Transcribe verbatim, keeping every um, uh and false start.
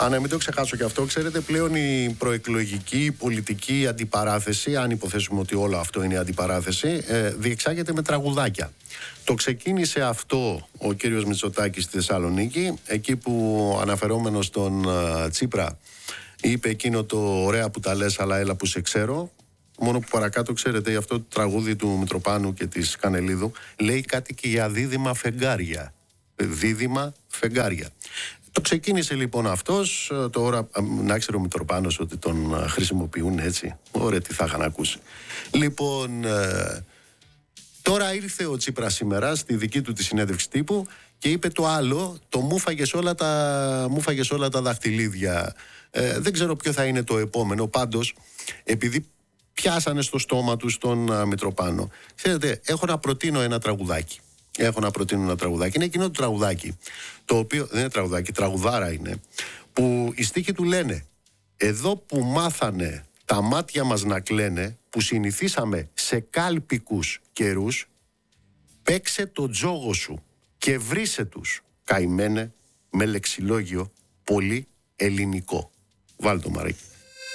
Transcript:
Α, ναι, μην το ξεχάσω και αυτό. Ξέρετε, πλέον η προεκλογική, η πολιτική αντιπαράθεση, αν υποθέσουμε ότι όλο αυτό είναι αντιπαράθεση, ε, διεξάγεται με τραγουδάκια. Το ξεκίνησε αυτό ο κύριος Μητσοτάκης στη Θεσσαλονίκη, εκεί που αναφερόμενος στον uh, Τσίπρα είπε εκείνο το «ωραία που τα λες, αλλά έλα που σε ξέρω». Μόνο που παρακάτω, ξέρετε, αυτό το τραγούδι του Μητροπάνου και της Κανελίδου λέει κάτι και για δίδυμα φεγγάρια. Δίδυμα φεγγάρια. Το ξεκίνησε λοιπόν αυτός, τώρα να ξέρω ο Μητροπάνος ότι τον χρησιμοποιούν έτσι. Ωραία, τι θα είχαν ακούσει. Λοιπόν, ε, τώρα ήρθε ο Τσίπρας σήμερα στη δική του τη συνέντευξη τύπου και είπε το άλλο, το μου φάγες όλα τα, μου φάγες όλα τα δαχτυλίδια. Ε, δεν ξέρω ποιο θα είναι το επόμενο, πάντως, επειδή πιάσανε στο στόμα τους τον α, Μητροπάνο. Ξέρετε, έχω να προτείνω ένα τραγουδάκι. Έχω να προτείνω ένα τραγουδάκι. Είναι εκείνο το τραγουδάκι, το οποίο δεν είναι τραγουδάκι, τραγουδάρα είναι, που οι στίχοι του λένε «Εδώ που μάθανε τα μάτια μας να κλαίνε, που συνηθίσαμε σε κάλπικους καιρούς, παίξε το τζόγο σου και βρίσε τους, καημένε, με λεξιλόγιο πολύ ελληνικό». Βάλτε το, Μαρίκη.